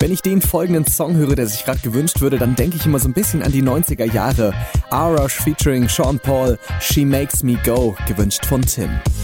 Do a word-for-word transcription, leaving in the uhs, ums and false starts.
Wenn ich den folgenden Song höre, der sich gerade gewünscht würde, dann denke ich immer so ein bisschen an die neunziger Jahre. Arash featuring Sean Paul, She Makes Me Go, gewünscht von Tim.